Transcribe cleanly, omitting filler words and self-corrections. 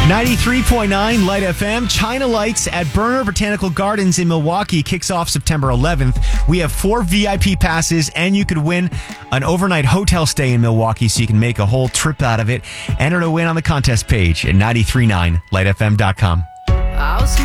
93.9 Light FM. China Lights at Burner Botanical Gardens in Milwaukee kicks off September 11th. We have 4 VIP passes, and you could win an overnight hotel stay in Milwaukee, so you can make a whole trip out of it. Enter to win on the contest page at 939lightfm.com.